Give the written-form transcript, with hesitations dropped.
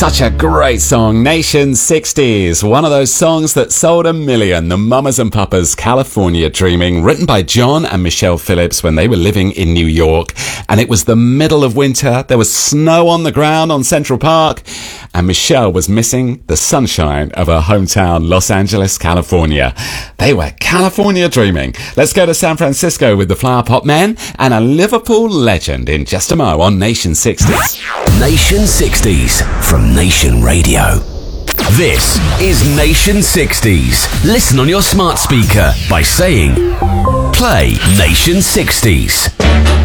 Such a great song, Nation 60s. One of those songs that sold 1 million. The Mamas and Papas, California Dreaming, written by John and Michelle Phillips when they were living in New York. And it was the middle of winter. There was snow on the ground on Central Park. And Michelle was missing the sunshine of her hometown, Los Angeles, California. They were California dreaming. Let's go to San Francisco with the Flower Pot Men and a Liverpool legend in just a mo on Nation 60s. Nation 60s from Nation Radio. This is Nation 60s. Listen on your smart speaker by saying, play Nation 60s.